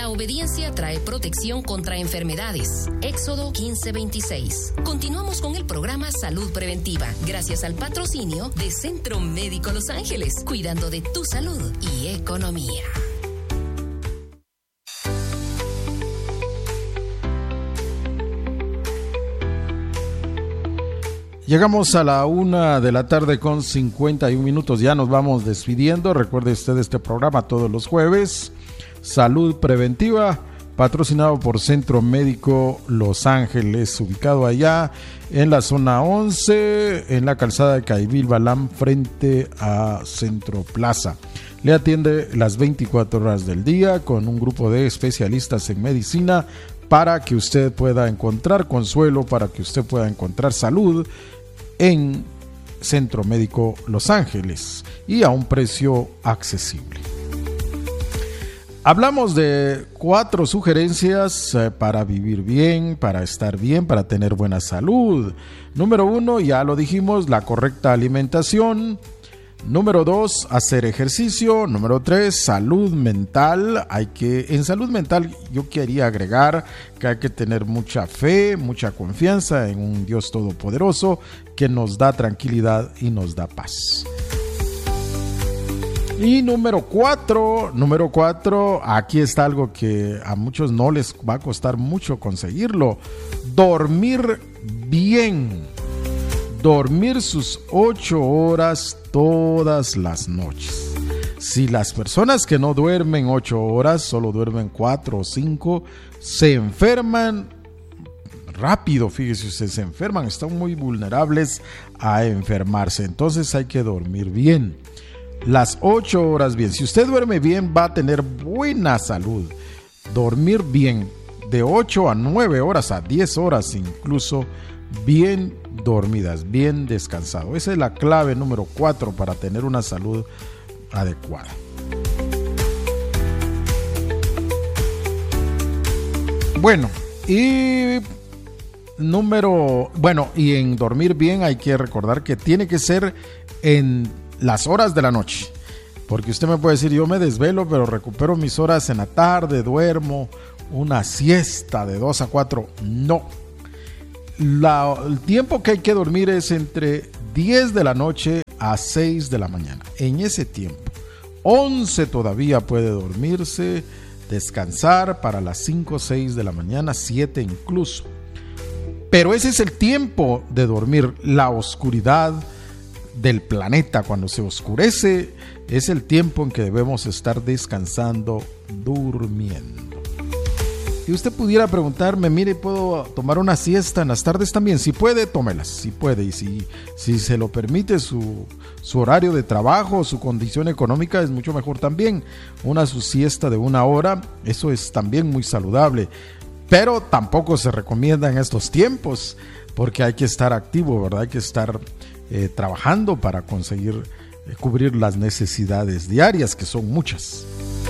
obediencia trae protección contra enfermedades. Éxodo 15:26. Continuamos con el programa Salud Preventiva, gracias al patrocinio de Centro Médico Los Ángeles, cuidando de tu salud y economía. Llegamos a la 1:00 con 51 minutos. Ya nos vamos despidiendo. Recuerde usted este programa todos los jueves. Salud Preventiva, patrocinado por Centro Médico Los Ángeles, ubicado allá en la zona 11, en la calzada de Caibil Balán, frente a Centro Plaza. Le atiende las 24 horas del día con un grupo de especialistas en medicina para que usted pueda encontrar consuelo, para que usted pueda encontrar salud en Centro Médico Los Ángeles y a un precio accesible. Hablamos de 4 sugerencias para vivir bien, para estar bien, para tener buena salud. Número 1, ya lo dijimos, la correcta alimentación. Número 2, hacer ejercicio. Número 3, salud mental. En salud mental yo quería agregar que hay que tener mucha fe, mucha confianza en un Dios todopoderoso que nos da tranquilidad y nos da paz. Y número 4, aquí está algo que a muchos no les va a costar mucho conseguirlo: dormir bien. Dormir sus 8 horas todas las noches. Si las personas que no duermen 8 horas, solo duermen 4 o 5, se enferman rápido. Fíjese usted, se enferman, están muy vulnerables a enfermarse. Entonces hay que dormir bien. Las 8 horas bien. Si usted duerme bien, va a tener buena salud. Dormir bien, de 8 a 9 horas, a 10 horas incluso, bien dormidas, bien descansado. Esa es la clave número 4 para tener una salud adecuada. Y en dormir bien hay que recordar que tiene que ser en las horas de la noche, porque usted me puede decir: yo me desvelo pero recupero mis horas en la tarde, duermo una siesta de 2 a 4. No, el tiempo que hay que dormir es entre 10 de la noche a 6 de la mañana. En ese tiempo, 11 todavía puede dormirse, descansar para las 5 o 6 de la mañana, 7 incluso. Pero ese es el tiempo de dormir. La oscuridad del planeta, cuando se oscurece, es el tiempo en que debemos estar descansando, durmiendo. Y usted pudiera preguntarme: mire, ¿puedo tomar una siesta en las tardes también? Si puede, tómelas, si puede. Y si se lo permite su horario de trabajo, su condición económica, es mucho mejor también. Su siesta de 1 hora, eso es también muy saludable. Pero tampoco se recomienda en estos tiempos, porque hay que estar activo, ¿verdad? Hay que estar trabajando para conseguir cubrir las necesidades diarias, que son muchas.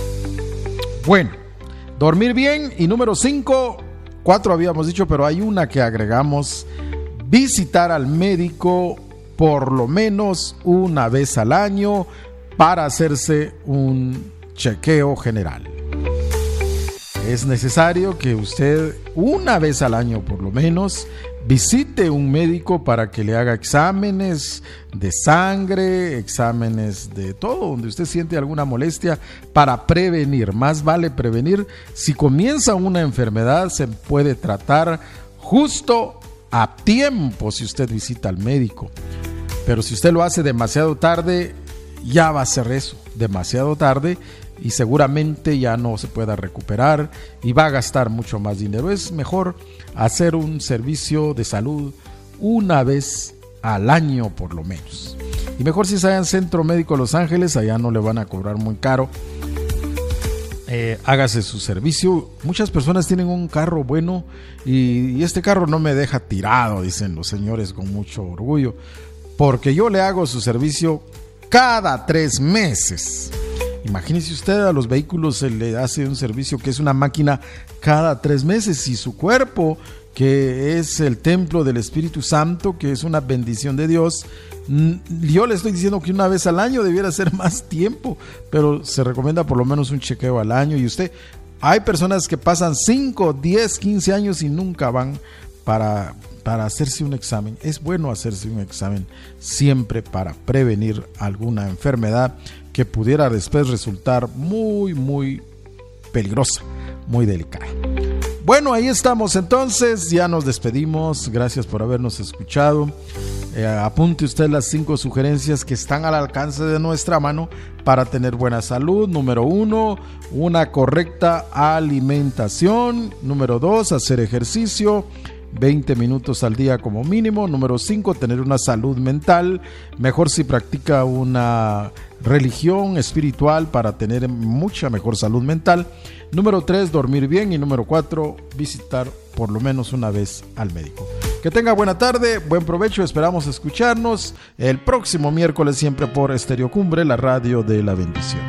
Dormir bien. Y número 5, 4 habíamos dicho, pero hay una que agregamos: visitar al médico por lo menos una vez al año para hacerse un chequeo general. Es necesario que usted una vez al año por lo menos visite un médico para que le haga exámenes de sangre, exámenes de todo, donde usted siente alguna molestia, para prevenir. Más vale prevenir. Si comienza una enfermedad, se puede tratar justo a tiempo si usted visita al médico. Pero si usted lo hace demasiado tarde, ya va a ser eso, demasiado tarde, y seguramente ya no se pueda recuperar y va a gastar mucho más dinero. Es mejor hacer un servicio de salud una vez al año por lo menos. Y mejor si está en Centro Médico Los Ángeles, allá no le van a cobrar muy caro. Hágase su servicio. Muchas personas tienen un carro bueno y este carro no me deja tirado, dicen los señores con mucho orgullo, porque yo le hago su servicio cada 3 meses. Imagínese usted, a los vehículos se le hace un servicio que es una máquina cada 3 meses, y su cuerpo, que es el templo del Espíritu Santo, que es una bendición de Dios, yo le estoy diciendo que una vez al año debiera ser más tiempo, pero se recomienda por lo menos un chequeo al año. Y usted Hay personas que pasan 5, 10, 15 años y nunca van para hacerse un examen. Es bueno hacerse un examen siempre para prevenir alguna enfermedad que pudiera después resultar muy, muy peligrosa, muy delicada. Bueno, ahí estamos entonces, ya nos despedimos. Gracias por habernos escuchado. Apunte usted las 5 sugerencias que están al alcance de nuestra mano para tener buena salud. Número 1, una correcta alimentación. Número 2, hacer ejercicio 20 minutos al día como mínimo. Número 5, tener una salud mental, mejor si practica una religión espiritual para tener mucha mejor salud mental. Número 3, dormir bien. Y número 4, visitar por lo menos una vez al médico. Que tenga buena tarde, buen provecho, esperamos escucharnos el próximo miércoles siempre por Estéreo Cumbre, la radio de la bendición.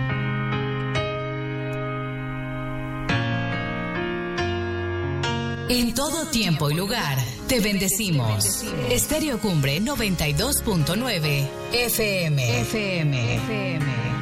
En todo tiempo y lugar, te bendecimos. Estéreo Cumbre 92.9 FM.